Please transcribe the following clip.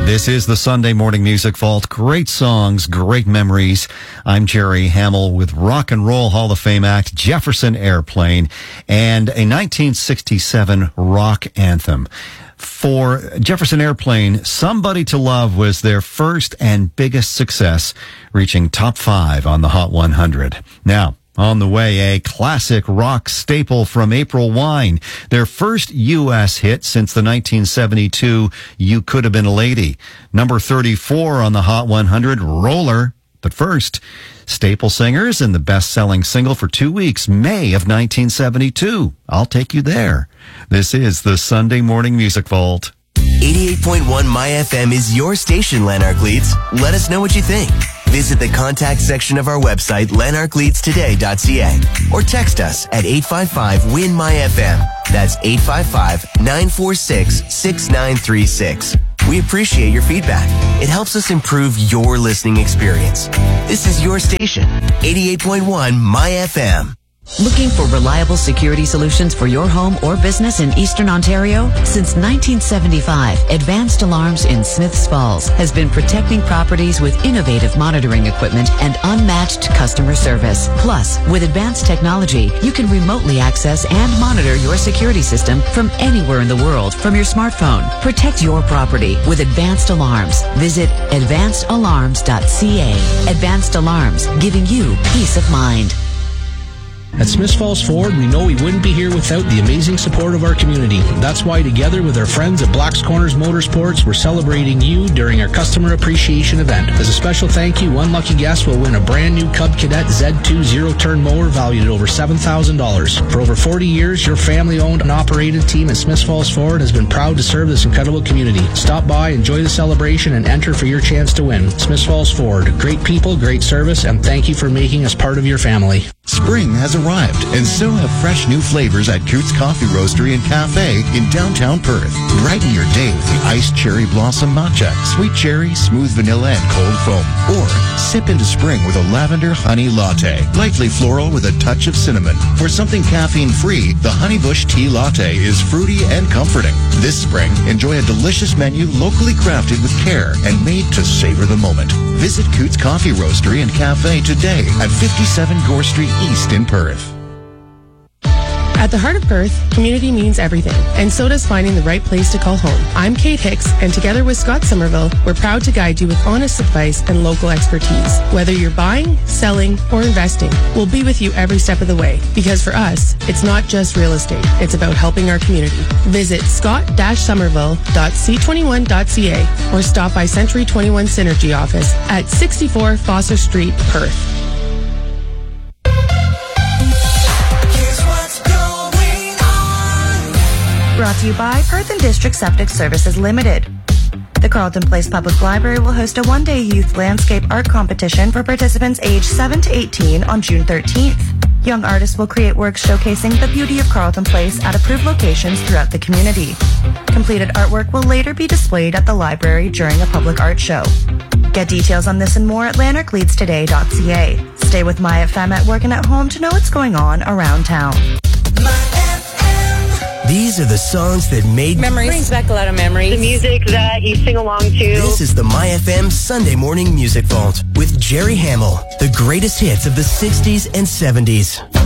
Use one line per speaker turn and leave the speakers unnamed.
This is the Sunday Morning Music Vault. Great songs, great memories. I'm Jerry Hamill with Rock and Roll Hall of Fame act Jefferson Airplane and a 1967 rock anthem. For Jefferson Airplane, Somebody to Love was their first and biggest success, reaching top 5 on the Hot 100. Now, on the way, a classic rock staple from April Wine, their first U.S. hit since the 1972 You Could Have Been a Lady. Number 34 on the Hot 100, Roller. But first, staple singers and the best-selling single for 2 weeks, May of 1972. I'll Take You There. This is the Sunday Morning Music Vault.
88.1 My FM is your station, Lanark Leeds. Let us know what you think. Visit the contact section of our website, lanarkleadstoday.ca, or text us at 855-WIN-MY-FM. That's 855-946-6936. We appreciate your feedback. It helps us improve your listening experience. This is your station, 88.1 My FM.
Looking for reliable security solutions for your home or business in Eastern Ontario? Since 1975, Advanced Alarms in Smiths Falls has been protecting properties with innovative monitoring equipment and unmatched customer service. Plus, with advanced technology, you can remotely access and monitor your security system from anywhere in the world from your smartphone. Protect your property with Advanced Alarms. Visit advancedalarms.ca. Advanced Alarms, giving you peace of mind.
At Smiths Falls Ford, we know we wouldn't be here without the amazing support of our community. That's why, together with our friends at Black's Corners Motorsports, we're celebrating you during our Customer Appreciation event. As a special thank you, one lucky guest will win a brand new Cub Cadet Z2 zero-turn mower valued at over $7,000. For over 40 years, your family-owned and operated team at Smiths Falls Ford has been proud to serve this incredible community. Stop by, enjoy the celebration, and enter for your chance to win. Smiths Falls Ford. Great people, great service, and thank you for making us part of your family.
Spring has arrived, and so have fresh new flavors at Coots Coffee Roastery and Cafe in downtown Perth. Brighten your day with the iced cherry blossom matcha, sweet cherry, smooth vanilla, and cold foam. Or sip into spring with a lavender honey latte, lightly floral with a touch of cinnamon. For something caffeine-free, the Honeybush Tea Latte is fruity and comforting. This spring, enjoy a delicious menu locally crafted with care and made to savor the moment. Visit Coots Coffee Roastery and Cafe today at 57 Gore Street East in Perth.
At the heart of Perth, community means everything, and so does finding the right place to call home. I'm Kate Hicks, and together with Scott Somerville, we're proud to guide you with honest advice and local expertise. Whether you're buying, selling, or investing, we'll be with you every step of the way. Because for us, it's not just real estate, it's about helping our community. Visit scott-somerville.c21.ca or stop by Century 21 Synergy office at 64 Foster Street, Perth.
Brought to you by Perth and District Septic Services Limited. The Carleton Place Public Library will host a one-day youth landscape art competition for participants aged 7 to 18 on June 13th. Young artists will create works showcasing the beauty of Carleton Place at approved locations throughout the community. Completed artwork will later be displayed at the library during a public art show. Get details on this and more at lanarkleadstoday.ca. Stay with My FM at work and at home to know what's going on around town.
These are the songs that made
memories. Brings back a lot of memories.
The music that you sing along to.
This is the My FM Sunday Morning Music Vault with Jerry Hamill. The greatest hits of the 60s and 70s.